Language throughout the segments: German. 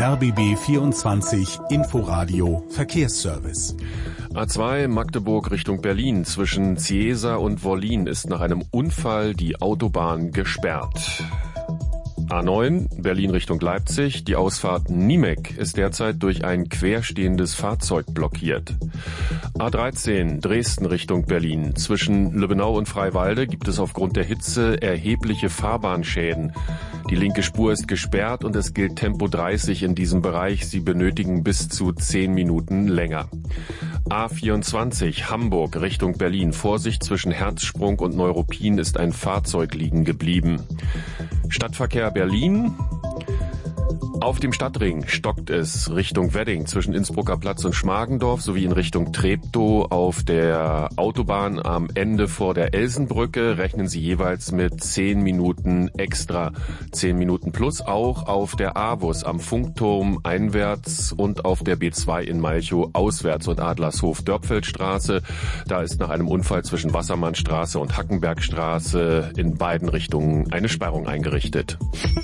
RBB 24 Inforadio Verkehrsservice. A2 Magdeburg Richtung Berlin. Zwischen Ciesa und Wollin ist nach einem Unfall die Autobahn gesperrt. A9 Berlin Richtung Leipzig. Die Ausfahrt Niemek ist derzeit durch ein querstehendes Fahrzeug blockiert. A13 Dresden Richtung Berlin. Zwischen Lübbenau und Freiwalde gibt es aufgrund der Hitze erhebliche Fahrbahnschäden. Die linke Spur ist gesperrt und es gilt Tempo 30 in diesem Bereich. Sie benötigen bis zu 10 Minuten länger. A24 Hamburg Richtung Berlin. Vorsicht, zwischen Herzsprung und Neuruppin ist ein Fahrzeug liegen geblieben. Stadtverkehr Berlin. Auf dem Stadtring stockt es Richtung Wedding zwischen Innsbrucker Platz und Schmargendorf sowie in Richtung Treptow. Auf der Autobahn am Ende vor der Elsenbrücke rechnen Sie jeweils mit 10 Minuten extra. 10 Minuten plus auch auf der AWUS am Funkturm einwärts und auf der B2 in Malchow auswärts und Adlershof-Dörpfeldstraße. Da ist nach einem Unfall zwischen Wassermannstraße und Hackenbergstraße in beiden Richtungen eine Sperrung eingerichtet.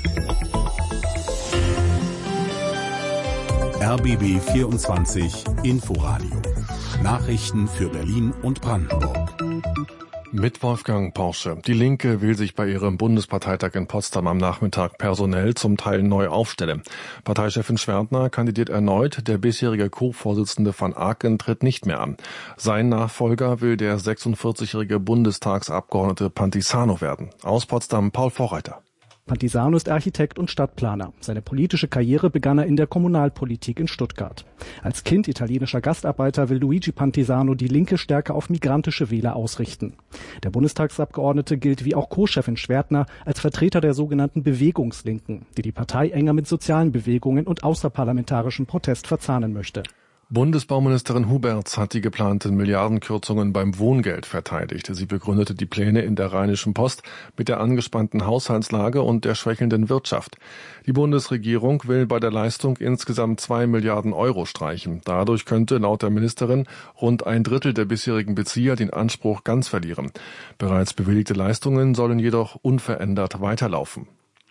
RBB 24 Inforadio. Nachrichten für Berlin und Brandenburg. Mit Wolfgang Porsche. Die Linke will sich bei ihrem Bundesparteitag in Potsdam am Nachmittag personell zum Teil neu aufstellen. Parteichefin Schwerdtner kandidiert erneut, der bisherige Co-Vorsitzende van Aken tritt nicht mehr an. Sein Nachfolger will der 46-jährige Bundestagsabgeordnete Pantisano werden. Aus Potsdam Paul Vorreiter. Pantisano ist Architekt und Stadtplaner. Seine politische Karriere begann er in der Kommunalpolitik in Stuttgart. Als Kind italienischer Gastarbeiter will Luigi Pantisano die Linke stärker auf migrantische Wähler ausrichten. Der Bundestagsabgeordnete gilt wie auch Co-Chefin Schwerdtner als Vertreter der sogenannten Bewegungslinken, die Partei enger mit sozialen Bewegungen und außerparlamentarischem Protest verzahnen möchte. Bundesbauministerin Huberts hat die geplanten Milliardenkürzungen beim Wohngeld verteidigt. Sie begründete die Pläne in der Rheinischen Post mit der angespannten Haushaltslage und der schwächelnden Wirtschaft. Die Bundesregierung will bei der Leistung insgesamt 2 Milliarden Euro streichen. Dadurch könnte laut der Ministerin rund ein Drittel der bisherigen Bezieher den Anspruch ganz verlieren. Bereits bewilligte Leistungen sollen jedoch unverändert weiterlaufen.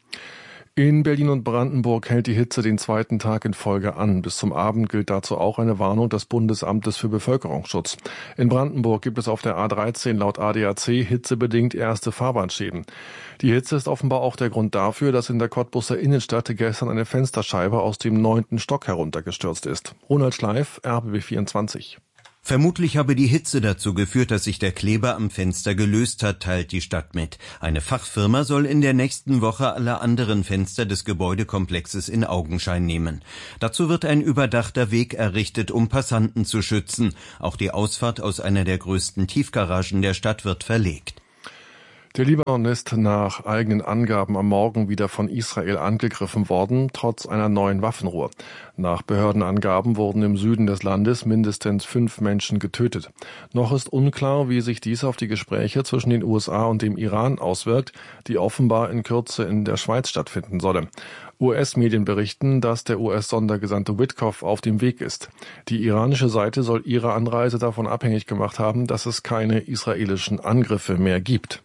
In Berlin und Brandenburg hält die Hitze den zweiten Tag in Folge an. Bis zum Abend gilt dazu auch eine Warnung des Bundesamtes für Bevölkerungsschutz. In Brandenburg gibt es auf der A13 laut ADAC hitzebedingt erste Fahrbahnschäden. Die Hitze ist offenbar auch der Grund dafür, dass in der Cottbuser Innenstadt gestern eine Fensterscheibe aus dem 9. Stock heruntergestürzt ist. Ronald Schleif, RBB 24. Vermutlich habe die Hitze dazu geführt, dass sich der Kleber am Fenster gelöst hat, teilt die Stadt mit. Eine Fachfirma soll in der nächsten Woche alle anderen Fenster des Gebäudekomplexes in Augenschein nehmen. Dazu wird ein überdachter Weg errichtet, um Passanten zu schützen. Auch die Ausfahrt aus einer der größten Tiefgaragen der Stadt wird verlegt. Der Libanon ist nach eigenen Angaben am Morgen wieder von Israel angegriffen worden, trotz einer neuen Waffenruhe. Nach Behördenangaben wurden im Süden des Landes mindestens 5 Menschen getötet. Noch ist unklar, wie sich dies auf die Gespräche zwischen den USA und dem Iran auswirkt, die offenbar in Kürze in der Schweiz stattfinden sollen. US-Medien berichten, dass der US-Sondergesandte Witkoff auf dem Weg ist. Die iranische Seite soll ihre Anreise davon abhängig gemacht haben, dass es keine israelischen Angriffe mehr gibt.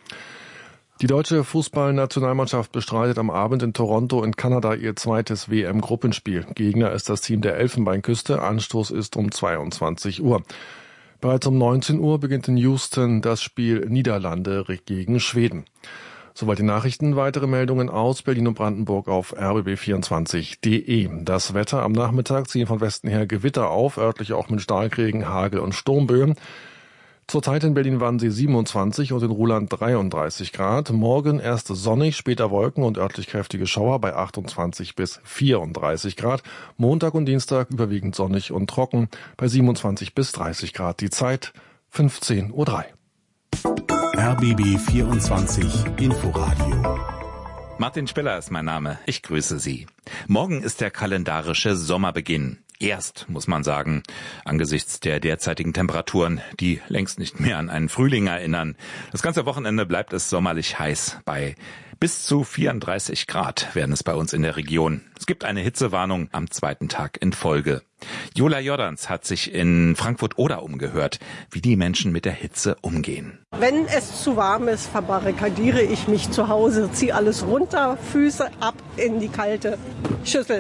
Die deutsche Fußballnationalmannschaft bestreitet am Abend in Toronto in Kanada ihr zweites WM-Gruppenspiel. Gegner ist das Team der Elfenbeinküste. Anstoß ist um 22 Uhr. Bereits um 19 Uhr beginnt in Houston das Spiel Niederlande gegen Schweden. Soweit die Nachrichten. Weitere Meldungen aus Berlin und Brandenburg auf rbb24.de. Das Wetter: am Nachmittag ziehen von Westen her Gewitter auf, örtlich auch mit Starkregen, Hagel und Sturmböen. Zurzeit in Berlin-Wannsee 27 und in Ruhland 33 Grad. Morgen erst sonnig, später Wolken und örtlich kräftige Schauer bei 28 bis 34 Grad. Montag und Dienstag überwiegend sonnig und trocken bei 27 bis 30 Grad. Die Zeit 15:03 Uhr. RBB 24 Inforadio. Martin Speller ist mein Name. Ich grüße Sie. Morgen ist der kalendarische Sommerbeginn. Erst, muss man sagen, angesichts der derzeitigen Temperaturen, die längst nicht mehr an einen Frühling erinnern. Das ganze Wochenende bleibt es sommerlich heiß. Bei bis zu 34 Grad werden es bei uns in der Region. Es gibt eine Hitzewarnung am 2. Tag in Folge. Jola Jordans hat sich in Frankfurt-Oder umgehört, wie die Menschen mit der Hitze umgehen. Wenn es zu warm ist, verbarrikadiere ich mich zu Hause, ziehe alles runter, Füße ab in die kalte Schüssel.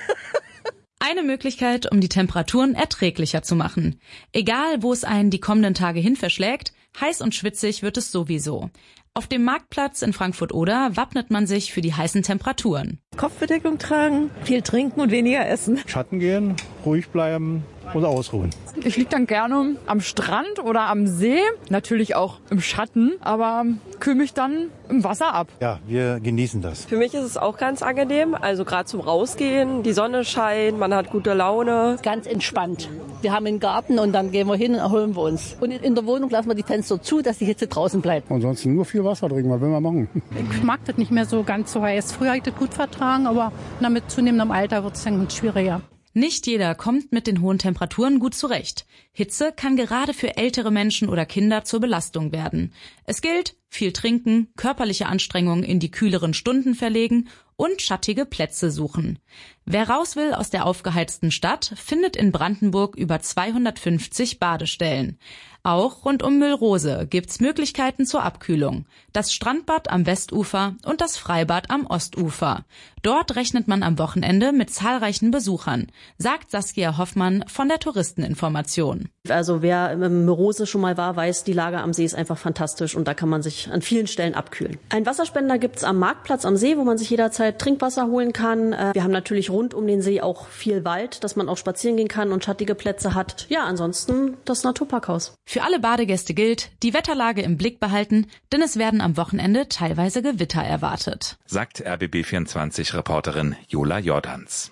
Eine Möglichkeit, um die Temperaturen erträglicher zu machen. Egal, wo es einen die kommenden Tage hin verschlägt, heiß und schwitzig wird es sowieso. Auf dem Marktplatz in Frankfurt-Oder wappnet man sich für die heißen Temperaturen. Kopfbedeckung tragen, viel trinken und weniger essen. Schatten gehen, ruhig bleiben und ausruhen. Ich liege dann gerne am Strand oder am See, natürlich auch im Schatten, aber kühle mich dann im Wasser ab. Ja, wir genießen das. Für mich ist es auch ganz angenehm, also gerade zum Rausgehen, die Sonne scheint, man hat gute Laune. Ganz entspannt. Wir haben einen Garten und dann gehen wir hin und erholen wir uns. Und in der Wohnung lassen wir die Fenster zu, dass die Hitze draußen bleibt. Ansonsten nur viel Wasser trinken, was will man machen? Ich mag das nicht mehr so ganz so heiß. Früher habe ich das gut vertragen, aber mit zunehmendem Alter wird es dann schwieriger. Nicht jeder kommt mit den hohen Temperaturen gut zurecht. Hitze kann gerade für ältere Menschen oder Kinder zur Belastung werden. Es gilt, viel trinken, körperliche Anstrengungen in die kühleren Stunden verlegen und schattige Plätze suchen. Wer raus will aus der aufgeheizten Stadt, findet in Brandenburg über 250 Badestellen. Auch rund um Müllrose gibt's Möglichkeiten zur Abkühlung. Das Strandbad am Westufer und das Freibad am Ostufer. Dort rechnet man am Wochenende mit zahlreichen Besuchern, sagt Saskia Hoffmann von der Touristeninformation. Also wer im Müllrose schon mal war, weiß, die Lage am See ist einfach fantastisch und da kann man sich an vielen Stellen abkühlen. Ein Wasserspender gibt's am Marktplatz am See, wo man sich jederzeit Trinkwasser holen kann. Wir haben natürlich rund um den See auch viel Wald, dass man auch spazieren gehen kann und schattige Plätze hat. Ja, ansonsten das Naturparkhaus. Für alle Badegäste gilt, die Wetterlage im Blick behalten, denn es werden am Wochenende teilweise Gewitter erwartet. Sagt RBB24-Reporterin Jola Jordans.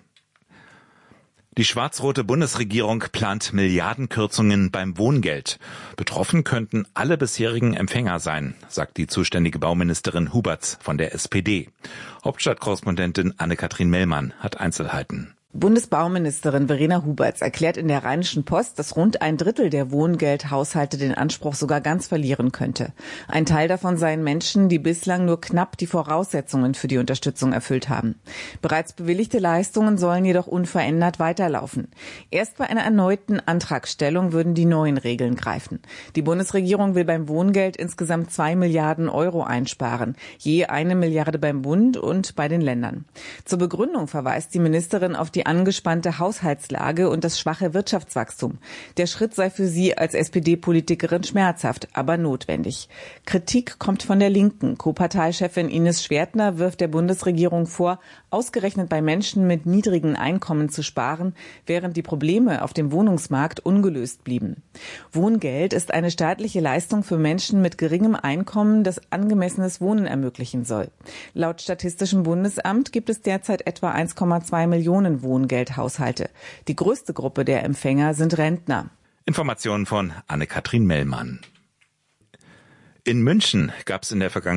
Die schwarz-rote Bundesregierung plant Milliardenkürzungen beim Wohngeld. Betroffen könnten alle bisherigen Empfänger sein, sagt die zuständige Bauministerin Huberts von der SPD. Hauptstadtkorrespondentin Anne-Kathrin Mellmann hat Einzelheiten. Bundesbauministerin Verena Huberts erklärt in der Rheinischen Post, dass rund 1/3 der Wohngeldhaushalte den Anspruch sogar ganz verlieren könnte. Ein Teil davon seien Menschen, die bislang nur knapp die Voraussetzungen für die Unterstützung erfüllt haben. Bereits bewilligte Leistungen sollen jedoch unverändert weiterlaufen. Erst bei einer erneuten Antragstellung würden die neuen Regeln greifen. Die Bundesregierung will beim Wohngeld insgesamt 2 Milliarden Euro einsparen, je 1 Milliarde beim Bund und bei den Ländern. Zur Begründung verweist die Ministerin auf die angespannte Haushaltslage und das schwache Wirtschaftswachstum. Der Schritt sei für sie als SPD-Politikerin schmerzhaft, aber notwendig. Kritik kommt von der Linken. Co-Parteichefin Ines Schwertner wirft der Bundesregierung vor, ausgerechnet bei Menschen mit niedrigen Einkommen zu sparen, während die Probleme auf dem Wohnungsmarkt ungelöst blieben. Wohngeld ist eine staatliche Leistung für Menschen mit geringem Einkommen, das angemessenes Wohnen ermöglichen soll. Laut Statistischem Bundesamt gibt es derzeit etwa 1,2 Millionen Wohngeldhaushalte. Die größte Gruppe der Empfänger sind Rentner. Informationen von Anne-Kathrin Mellmann. In München gab es in der vergangenen